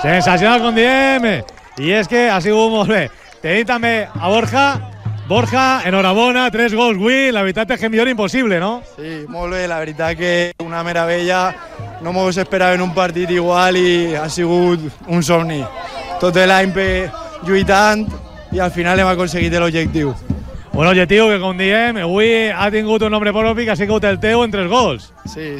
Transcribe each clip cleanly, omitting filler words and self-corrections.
Sensacional, com diem. I és que ha sigut molt bé. Tenim també a Borja, enhorabona, 3 gols avui. La veritat és que millor impossible, no? Sí, molt bé, la veritat que una meravella. No m'ho esperava en un partit igual i ha sigut un somni. Tot l'any lluitant i al final hem aconseguit l'objectiu. Un objectiu que, com diem, avui ha tingut un nombre propi que ha sigut el teu en 3 gols. Sí.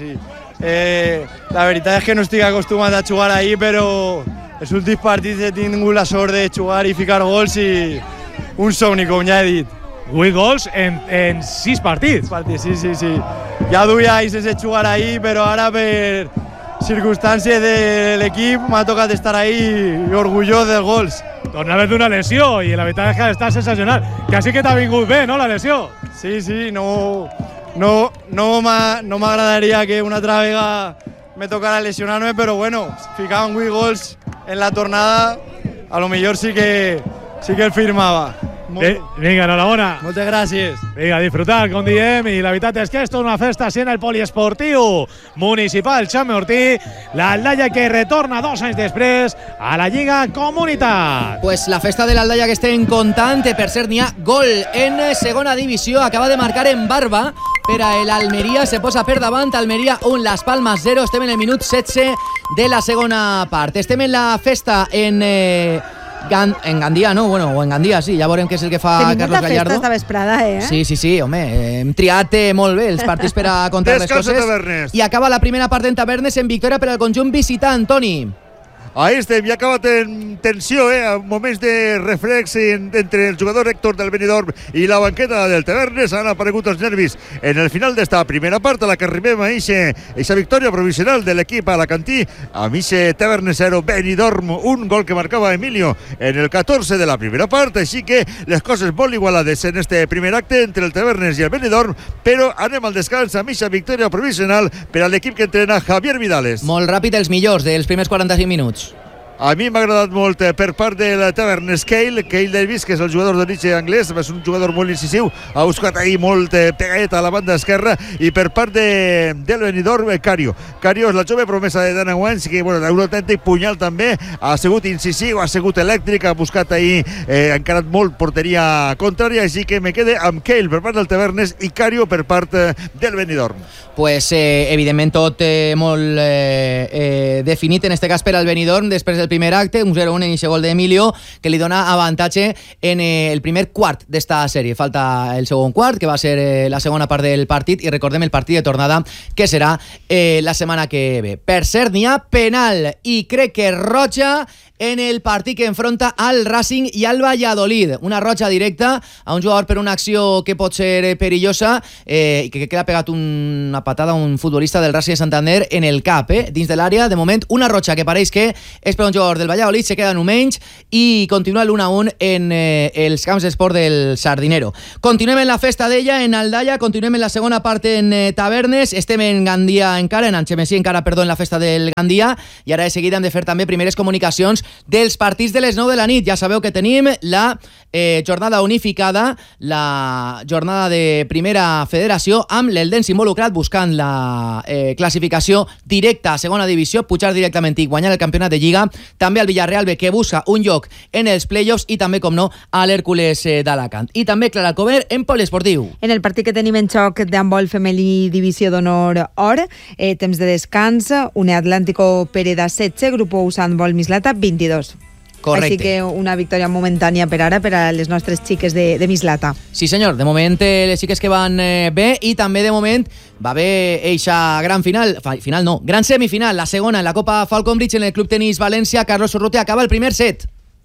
La veritat és que no estic acostumat a jugar ahir, però els últims partits he tingut la sort de jugar i ficar gols i un somni, com ja he dit. 8 gols en 6 partits. Sí. Ja duia anys sense jugar ahir, però ara per circumstàncies de l'equip m'ha tocat estar ahir i orgullós dels gols. Tornava d'una lesió i la veritat és que està sensacional. Que sí que t'ha vingut bé, no, la lesió? Sí, no m'agradaria que una altra vegada me tocara lesionar-me, però bueno, ficaven 8 gols en la tornada, a lo millor sí que el firmava. Vinga, enhorabona. Moltes gràcies. Vinga, a disfrutar, com diem, i la veritat és que esto és una festa així en el poliesportiu municipal Xame Ortí, l'Aldaya que retorna 2 anys després a la Lliga Comunitat. Pues la festa de l'Aldaya que estem contant, per cert, n'hi ha gol en segona divisió, acaba de marcar en Barba per a l'Almeria, se posa per davant, Almeria 1, Las Palmas 0, estem en el minut 16 de la segona part. Estem en la festa en Gandia, no? Bueno, o en Gandia, sí, ja veurem què és el que fa Carlos Gallardo. Tenim molta festa esta vesprada, Sí, home, hem triat molt bé els partits per a contar les coses. I acaba la primera part en Tavernes en victòria per al conjunt visitant, Toni. Ahí estem, ja ha acabat en tensió, moments de reflex entre el jugador Héctor del Benidorm i la banqueta del Tavernes. Han aparegut els nervis en el final d'esta primera part, a la que arribem a eixa victòria provisional de l'equip alacantí, amb eixe Tavernes 0, Benidorm 1, gol que marcava Emilio en el 14 de la primera part. Així que les coses molt igualades en este primer acte entre el Tavernes i el Benidorm, però anem al descans amb eixa victòria provisional per a l'equip que entrena Javier Vidales. Molt ràpid els millors dels primers 45 minuts. A mi m'ha agradat molt per part del Tavernes Cale Davis, que és el jugador d'origen anglès, és un jugador molt incisiu, ha buscat ahir molt pegadet a la banda esquerra, i per part del Benidorm, Cario és la jove promesa de Dan Wentz, que un autèntic punyal també, ha sigut incisiu, ha sigut elèctric, ha buscat ahir, ha encarat molt porteria contrària, així que me quede amb Cale per part del Tavernes i Cario per part del Benidorm. Pues evidentment tot molt definit en este cas per al Benidorm després del primer acte, un 0-1 en aquest gol d'Emilio que li dona avantatge en el primer quart d'esta sèrie. Falta el segon quart, que va ser la segona part del partit, i recordem el partit de tornada que serà la setmana que ve. Per cert, n'hi ha penal i crec que roja en el partit que enfronta al Racing i al Valladolid. Una roja directa a un jugador per una acció que pot ser perillosa i que queda pegat una patada a un futbolista del Racing de Santander en el cap, dins de l'àrea. De moment, una roja que pareix que és per un jugador del Valladolid, se queda en un menys i continua l'1-1 en els camps d'esport del Sardinero. Continuem en la festa d'ella en Aldaya, continuem en la segona part en Tavernes, estem en Gandia encara, en Anxemesí encara, perdó, en la festa del Gandia, i ara de seguida hem de fer també primeres comunicacions dels partits de les 9 de la nit. Ja sabeu que tenim la jornada unificada, la jornada de primera federació, amb l'Eldense involucrat buscant la classificació directa a segona divisió, pujar directament i guanyar el campionat de Lliga. També al Villarreal B, que busca un lloc en els playoffs, i també, com no, a l'Hèrcules d'Alacant. I també Clara Alcover en poliesportiu. En el partit que tenim en xoc d'handbol femení divisió d'honor or, temps de descans, Une Atlántico Pereda 16, Grupo Usandbol Mislata 22. Correcte. Així que una victòria momentània per ara per a les nostres xiques de Mislata. Sí senyor, de moment les xiques que van bé, i també de moment va haver eixa gran gran semifinal, la segona en la Copa Falconbridge en el Club Tenis València. Carlos Urrutia acaba el primer set.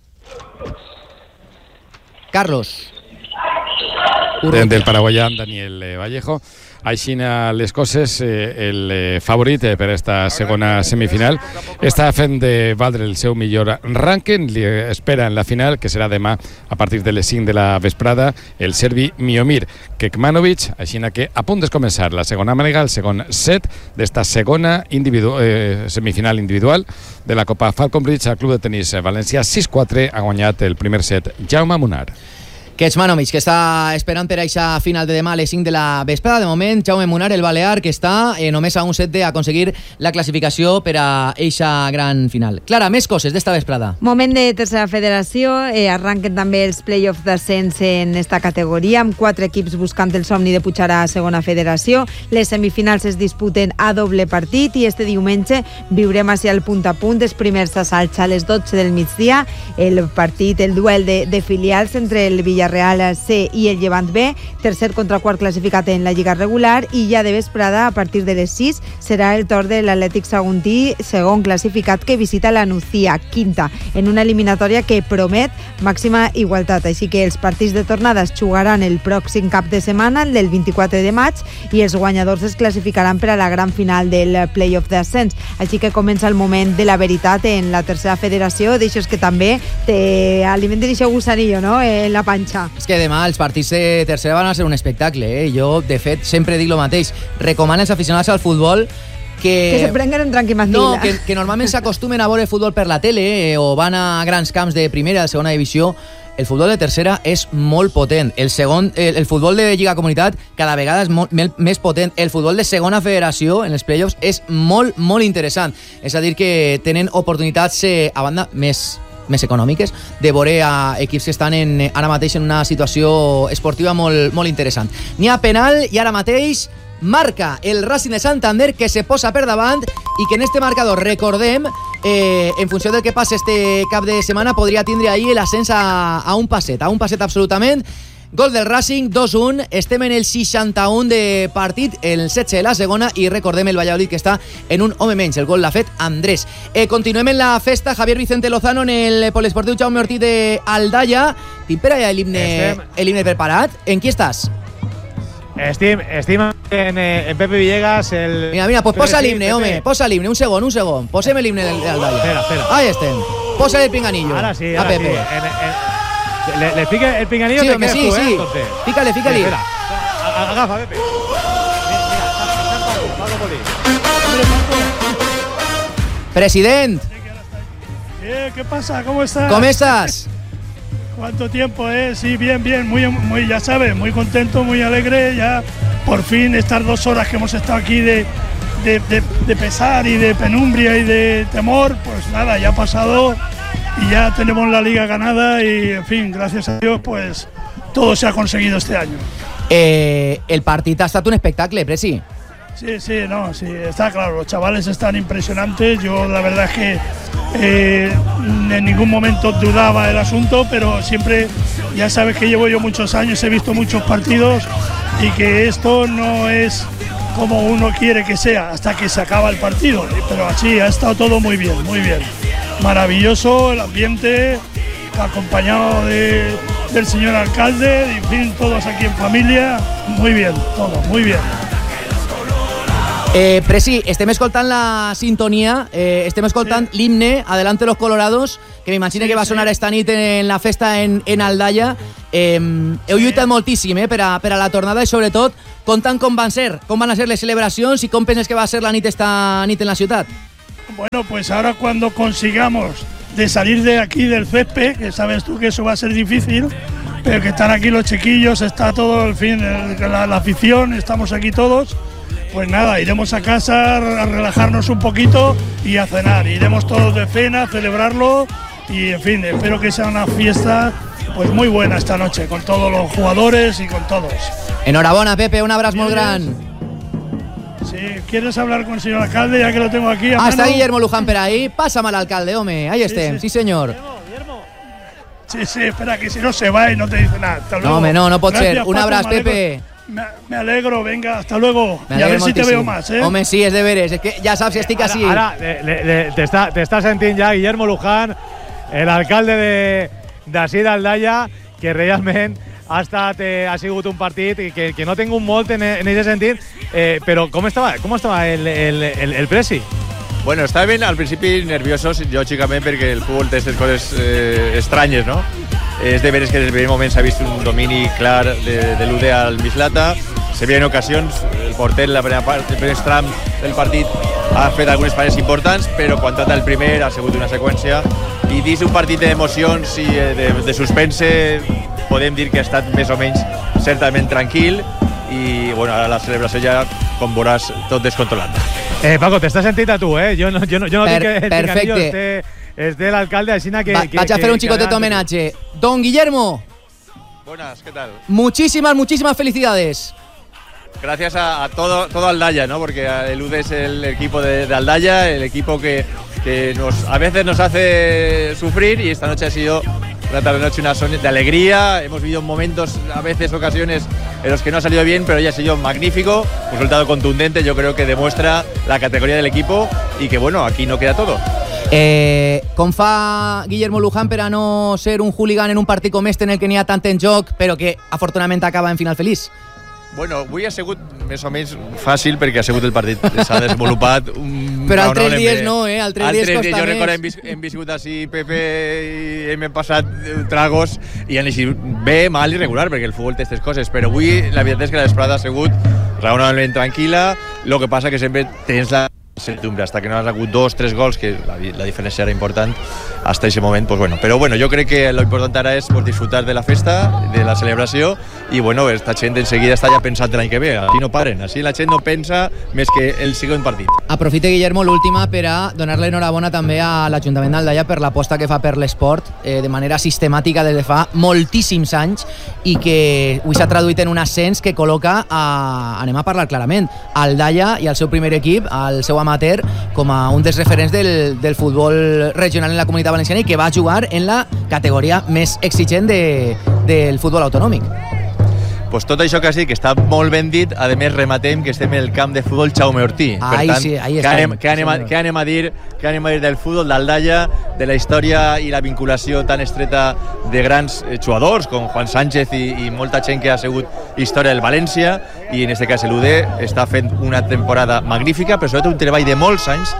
Carlos. Del paraguayà Daniel Vallejo. Així les coses, el favorit per esta segona semifinal està fent de valdre el seu millor rànquing, li espera en la final, que serà demà a partir de les 5 de la vesprada, el serbi Miomir Kekmanovic, així que a punt de començar la segona mànega, el segon set d'esta segona semifinal individual de la Copa Falconbridge al Club de Tenis València. 6-4 ha guanyat el primer set Jaume Munar. Kecmanovic, que està esperant per aquesta final de demà a les 5 de la vesprada. De moment, Jaume Munar, el balear, que està només a un set d'aconseguir la classificació per a eixa gran final. Clara, més coses d'esta vesprada. Moment de tercera federació, arranquen també els play-offs d'ascens en esta categoria, amb 4 equips buscant el somni de pujar a segona federació. Les semifinals es disputen a doble partit i este diumenge viurem així al punt a punt els primers assalts a les 12 del migdia, el duel de filials entre el Villarreal C i el Llevant B, tercer contra quart classificat en la Lliga regular, i ja de vesprada, a partir de les 6, serà el torn de l'Atlètic Saguntí, segon classificat, que visita la Nucía, quinta, en una eliminatòria que promet màxima igualtat. Així que els partits de tornada es jugaran el pròxim cap de setmana, el del 24 de maig, i els guanyadors es classificaran per a la gran final del play-off d'ascens. Així que comença el moment de la veritat en la tercera federació, d'això que també alimenten aquest gusanillo, no?, en la panxa. És que demà els partits de tercera van a ser un espectacle, Jo, de fet, sempre dic el mateix. Recomano als aficionats al futbol que se prenguen un tranquil·matil. No, que normalment s'acostumen a veure futbol per la tele o van a grans camps de primera, de segona divisió. El futbol de tercera és molt potent. El futbol de Lliga Comunitat cada vegada és més potent. El futbol de segona federació en els playoffs és molt, molt interessant. És a dir, que tenen oportunitats a banda més econòmiques de veure a equips que estan ara mateix en una situació esportiva molt interessant. N'hi ha penal i ara mateix marca el Racing de Santander, que se posa per davant i que en este marcador, recordem, en funció del que passa este cap de setmana, podria tindre ahir l'ascens a un passet absolutament. Gol del Racing, 2-1, estem en el 61 de partit, el 16 de la segona, i recordem el Valladolid, que està en un home menys. El gol l'ha fet Andrés. Continuem en la festa. Javier Vicente Lozano en el poliesportiu Jaume Ortiz de Aldaya. Tinc per allà l'himne preparat. En qui estàs? Estima en Pepe Villegas. Mira, pues posa l'himne, home. Posa l'himne, un segon. Posem l'himne d'Aldaya. Espera. Ahí estem. Posa el pinganillo. Ara sí, a Pepe. ¿Le pica el pinganillo? Sí, hombre, sí. Entonces. Pícale. Espera. Agafa, Pepe. President. ¿Qué pasa? ¿Cómo estás? ¿Cómo estás? ¿Cuánto tiempo, Sí, bien, muy, ya sabes, muy contento, muy alegre, ya por fin estas 2 horas que hemos estado aquí de pesar y de penumbria y de temor, pues nada, ya ha pasado y ya tenemos la liga ganada y, en fin, gracias a Dios, pues todo se ha conseguido este año. El partit ha estat un espectacle, Presi. Sí, está claro, los chavales están impresionantes, yo la verdad es que en ningún momento dudaba el asunto, pero siempre, ya sabes que llevo yo muchos años, he visto muchos partidos y que esto no es como uno quiere que sea hasta que se acaba el partido, pero así ha estado todo muy bien, maravilloso el ambiente, acompañado del señor alcalde, en fin, todos aquí en familia, muy bien, todo, muy bien. Presi, estem escoltant la sintonia, estem escoltant l'himne Adelante los Colorados, que m'imagino que va sonar esta nit en la festa en Aldaya. Heu lluitat moltíssim per a la tornada i sobretot contant com van a ser les celebracions i com penses que va ser la nit esta nit en la ciutat. Bueno, pues ahora cuando consigamos de salir de aquí del césped, que sabes tú que eso va a ser difícil, pero que están aquí los chiquillos, está todo, en fin, la afición, estamos aquí todos. Pues nada, iremos a casa a relajarnos un poquito y a cenar. Iremos todos de cena a celebrarlo y, en fin, espero que sea una fiesta pues muy buena esta noche, con todos los jugadores y con todos. Enhorabona, Pepe, un abraç molt gran. Sí, ¿quieres hablar con el señor alcalde, ya que lo tengo aquí a mano? Está Guillermo Luján per ahí. Pásame al alcalde, home. Ahí estem, sí señor. Sí, espera, que si no se va y no te dice nada. Hasta luego. No, home, no pot ser. Un Paco, abraç, Pepe. Me alegro, venga, hasta luego. Y a ver si te veo más, Home, sí, és de veres. És que ja saps si estic així. Ara te està sentint ja Guillermo Luján, el alcalde d'ací d'Aldaya, que realment ha sigut un partit que no tingut molt en aquest sentit, però com estava el Presi? Bueno, estaven al principi nerviosos, lògicament, perquè el futbol té aquestes coses estranyes, no? És de veres que des del primer moment s'ha vist un domini clar de l'UD al Mislata. Se veien ocasions, el porter en la primera part, el primer tram del partit ha fet algunes pares importants, però quan trata el primer ha sigut una seqüència i dins un partit d'emocions i de suspense podem dir que ha estat més o menys certament tranquil i bueno, ara la celebració ja, com veuràs, tot descontrolat. Paco, t'estàs sentit a tu, Yo no dic que el picanillo esté el alcalde, així que... Vaig a fer un xicotet homenaje. Don Guillermo. Buenas, ¿qué tal? Muchísimas felicidades. Gracias a todo Aldaya, ¿no? Porque el UD es el equipo de Aldaya, el equipo que a veces nos hace sufrir, y esta noche ha sido una tarde-noche de alegría. Hemos vivido momentos, a veces ocasiones en los que no ha salido bien, pero ya ha sido magnífico, un resultado contundente. Yo creo que demuestra la categoría del equipo y que bueno, aquí no queda todo. Com fa Guillermo Luján per a no ser un hooligan en un partit com este en el que n'hi ha tant en joc, però que afortunadament acaba en final feliç? Bueno, avui ha sigut més o menys fàcil perquè ha sigut el partit, s'ha desenvolupat però altres dies no, altres dies costa més. Jo recordo hem viscut així Pepe i hem passat tragos i han eixit bé, mal i regular, perquè el futbol té aquestes coses, però avui la veritat és que la vesprada ha sigut raonablement tranquil·la. Lo que passa que sempre tens la certidumbre, hasta que no has hagut 2-3 gols, que la diferència era important hasta ese moment, pues bueno. Però bueno, jo crec que lo important ara és pues, disfrutar de la festa, de la celebració, i bueno, esta gent enseguida està ja pensant l'any que ve, així no paren, així la gent no pensa més que el següent partit. Aprofite, Guillermo, l'última per a donar-li enhorabona també a l'Ajuntament d'Aldaya per l'aposta que fa per l'esport de manera sistemàtica des de fa moltíssims anys i que avui s'ha traduït en un ascens que col·loca, anem a parlar clarament, Aldaya i el seu primer equip, el seu amateur, com a un dels referents del futbol regional en la Comunitat Valenciana i que va jugar en la categoria més exigent del futbol autonòmic. Pues tot això que has dit, que està molt ben dit, a més rematem que estem en el camp de futbol Jaume Ortí. Per tant, sí, què anem a dir del futbol d'Aldaya, de la història i la vinculació tan estreta de grans jugadors com Juan Sánchez i molta gent que ha sigut història del València, i en aquest cas l'UD està fent una temporada magnífica, però sobretot un treball de molts anys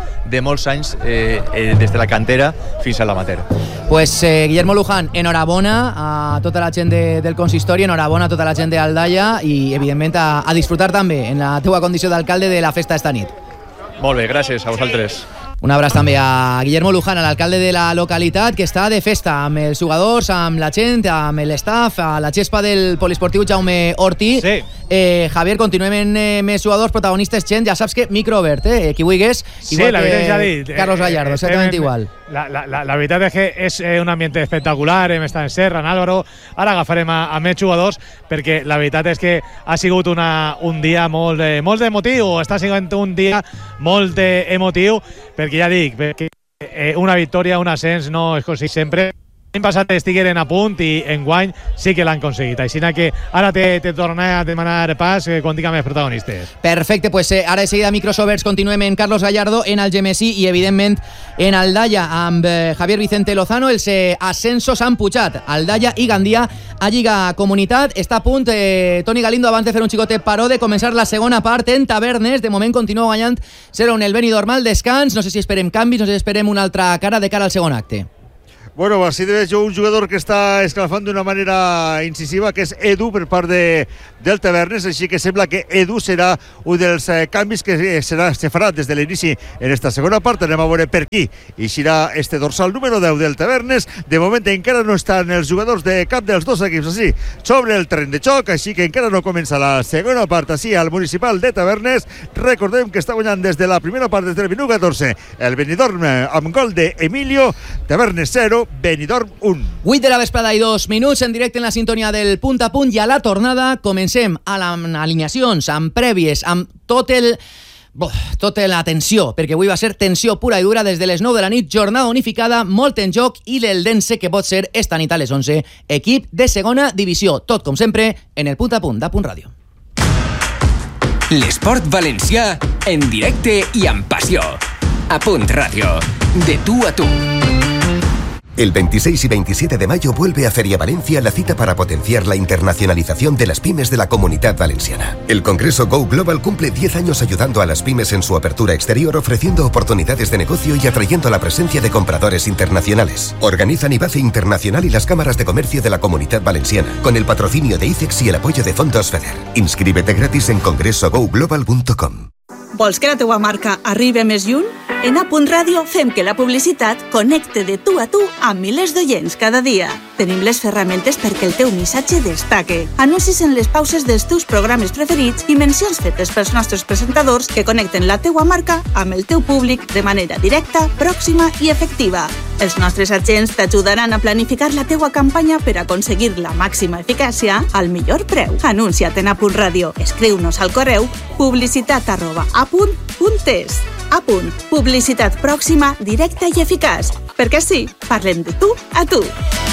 des de la cantera fins a l'amateur. Pues Guillermo Luján, enhorabona a tota la gent del consistori, enhorabona a tota la gent d'Aldaya i evidentment a disfrutar també en la teua condició d'alcalde de la festa esta nit. Molt bé, gràcies a vosaltres. Un abraç també a Guillermo Luján, l'alcalde de la localitat, que està de festa amb els jugadors, amb la gent, amb l'estaff, a la gespa del poliesportiu Jaume Ortí. Sí. Javier, continuem en més jugadors, protagonistes, gent, ja saps que micro obert, qui vulguis, igual sí, que ja dit, Carlos Gallardo, exactament igual. La veritat és que és un ambient espectacular, hem estat en Serra, en Álvaro, ara agafarem a més jugadors, perquè la veritat és que ha sigut un dia molt emotiu, està sent un dia molt emotiu, perquè ja dic, perquè una victòria, un ascens no es aconsegueix sempre. L'any passat estigueren a punt i enguany sí que l'han aconseguit. Així que ara te tornaré a demanar pas quan tinguem els protagonistes. Perfecte, pues ara de seguida micros oberts continuem en Carlos Gallardo, en Algemesí i evidentment en Aldaya amb Javier Vicente Lozano. Els ascensos han pujat. Aldaya i Gandia a Lliga Comunitat. Està a punt Toni Galindo, abans de fer un xicotet paró, de començar la segona part en Tavernes. De moment continua guanyant 0-1 el Benidorm al descans. No sé si esperem canvis, no sé si esperem una altra cara de cara al segon acte. Bueno, així de veig un jugador que està escalfant d'una manera incisiva, que és Edu per part del Tavernes, així que sembla que Edu serà un dels canvis que se farà des de l'inici en esta segona part. Anem a veure per qui eixirà este dorsal número 10 del Tavernes. De moment encara no estan els jugadors de cap dels dos equips així sobre el terreny de xoc, així que encara no comença la segona part així al municipal de Tavernes. Recordem que està guanyant des de la primera part, des del minut 14, el Benidorm amb gol d'Emilio. Tavernes 0, Benidorm 1. 8 de la vesprada i 2 minuts en directe en la sintonia del Punt a Punt, i a la tornada comencem amb alineacions, amb prèvies, amb tota la tensió, perquè avui va ser tensió pura i dura des de les 9 de la nit, jornada unificada, molt en joc, i l'Eldense que pot ser esta nit a les 11, equip de segona divisió. Tot com sempre en el Punt a Punt de Punt Ràdio. L'esport valencià en directe i amb passió. A Punt Ràdio, de tu a tu. El 26 y 27 de mayo vuelve a Feria Valencia la cita para potenciar la internacionalización de las pymes de la Comunidad Valenciana. El Congreso Go Global cumple 10 años ayudando a las pymes en su apertura exterior, ofreciendo oportunidades de negocio y atrayendo la presencia de compradores internacionales. Organizan IBACE Internacional y las cámaras de comercio de la Comunidad Valenciana, con el patrocinio de ICEX y el apoyo de Fondos FEDER. Inscríbete gratis en congresogoglobal.com. Vols que la teua marca arribi més lluny? En A.Radio fem que la publicitat connecte de tu a tu amb milers d'oients cada dia. Tenim les ferramentes perquè el teu missatge destaque. Anuncis en les pauses dels teus programes preferits i mencions fetes pels nostres presentadors que connecten la teua marca amb el teu públic de manera directa, pròxima i efectiva. Els nostres agents t'ajudaran a planificar la teua campanya per aconseguir la màxima eficàcia al millor preu. Anuncia't en A.Radio. Escriu-nos al correu publicitat@a.es. Publicitat pròxima, directa i eficaç. Perquè sí, parlem de tu a tu.